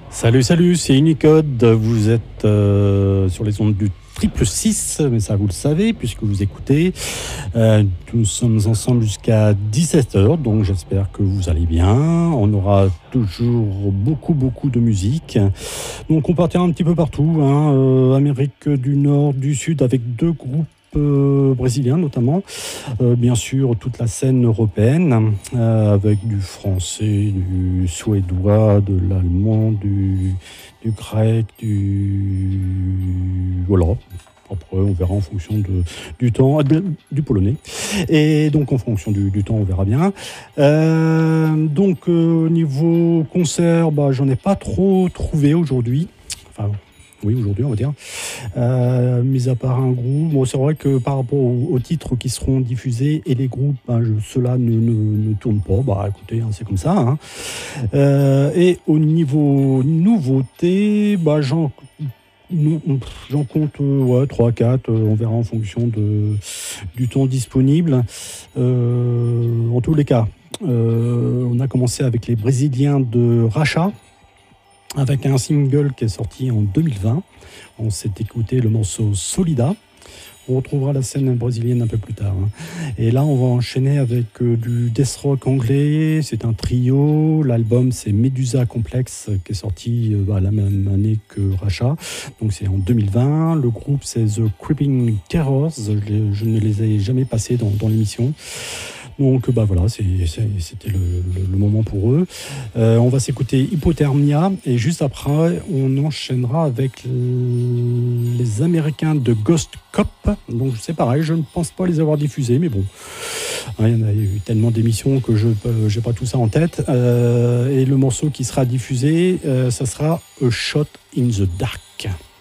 Salut, salut, c'est Unicode. Vous êtes sur les ondes du triple 6, mais ça vous le savez puisque vous écoutez. Nous sommes ensemble jusqu'à 17h, donc j'espère que vous allez bien. On aura toujours beaucoup de musique. Donc on partira un petit peu partout, hein, Amérique du Nord, du Sud, avec deux groupes brésiliens notamment, bien sûr toute la scène européenne, avec du français, du suédois, de l'allemand, du grec, voilà. Après, on verra en fonction du temps, du polonais. Et donc, en fonction du temps, on verra bien. Niveau concert, bah, j'en ai pas trop trouvé aujourd'hui. Enfin, oui, aujourd'hui, on va dire. Mis à part un groupe, bon, c'est vrai que par rapport aux titres qui seront diffusés et les groupes, ben, ceux-là ne tournent pas. Bah écoutez, hein, c'est comme ça. Hein. Et au niveau nouveauté, bah, j'en compte ouais, 3-4, on verra en fonction du temps disponible. En tous les cas, on a commencé avec les Brésiliens de Racha, avec un single qui est sorti en 2020. On s'est écouté le morceau Solida. On retrouvera la scène brésilienne un peu plus tard. Hein. Et là, on va enchaîner avec du death rock anglais. C'est un trio. L'album, c'est Medusa Complex, qui est sorti la même année que Racha. Donc, c'est en 2020. Le groupe, c'est The Creeping Terrors. Je ne les ai jamais passés dans l'émission. Donc voilà, c'était le moment pour eux. On va s'écouter Hypothermia et juste après, on enchaînera avec les Américains de Ghost Cop. Donc c'est pareil, je ne pense pas les avoir diffusés, mais bon, il y en a eu tellement d'émissions que je n'ai pas tout ça en tête. Et le morceau qui sera diffusé, ça sera A Shot in the Dark.